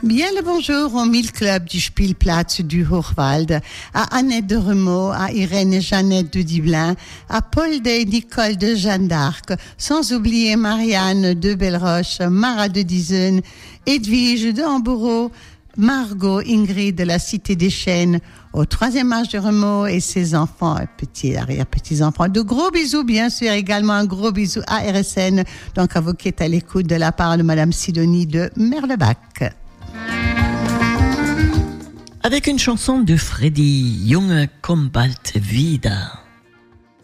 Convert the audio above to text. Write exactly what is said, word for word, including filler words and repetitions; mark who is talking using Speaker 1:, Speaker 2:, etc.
Speaker 1: Bien le bonjour au mille Club du Spielplatz du Hochwald, à Annette de Remeaux, à Irène et Jeannette de Diblin, à Paul et Nicole de Jeanne d'Arc, sans oublier Marianne de Belleroche, Mara de Dizen, Edwige de Hambourg, Margot, Ingrid de la Cité des Chênes, au troisième âge de Remeaux et ses enfants, petits arrière-petits-enfants. De gros bisous, bien sûr, également un gros bisou à R S N, donc à vous qui êtes à l'écoute de la part de Madame Sidonie de Merlebach.
Speaker 2: Avec une chanson de Freddy, Junge, komm bald wieder.